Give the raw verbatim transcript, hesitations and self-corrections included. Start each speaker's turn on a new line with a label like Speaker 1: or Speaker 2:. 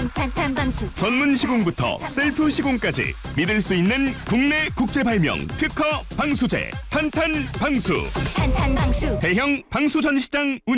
Speaker 1: 탄탄 방수.
Speaker 2: 전문 시공부터 셀프 시공까지 믿을 수 있는 국내 국제 발명 특허 방수제 탄탄 방수.
Speaker 1: 탄탄 방수.
Speaker 2: 대형 방수 전시장 운